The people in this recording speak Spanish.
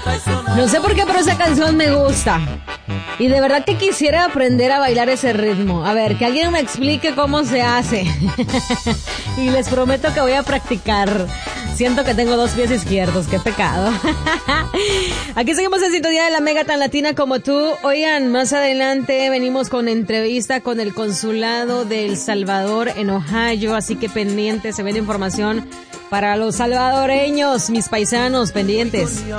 No sé por qué, pero esa canción me gusta. Y de verdad que quisiera aprender a bailar ese ritmo. A ver, que alguien me explique cómo se hace. Y les prometo que voy a practicar. Siento que tengo 2 pies izquierdos, qué pecado. Aquí seguimos en sintonía de la Mega tan latina como tú. Oigan, más adelante venimos con entrevista con el consulado de El Salvador en Ohio, así que pendientes, se viene información para los salvadoreños, mis paisanos, pendientes.